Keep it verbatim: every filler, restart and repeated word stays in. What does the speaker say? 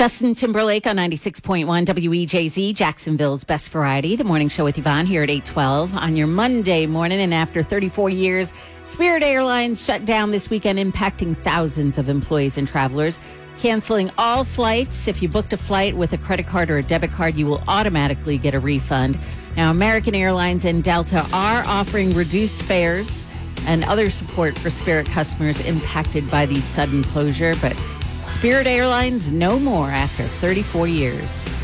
Justin Timberlake on ninety-six point one W E J Z, Jacksonville's best variety. The morning show with Yvonne here at eight twelve on your Monday morning. And after thirty-four years, Spirit Airlines shut down this weekend, impacting thousands of employees and travelers, canceling all flights. If you booked a flight with a credit card or a debit card, you will automatically get a refund. Now, American Airlines and Delta are offering reduced fares and other support for Spirit customers impacted by the sudden closure, but Spirit Airlines no more after thirty-four years.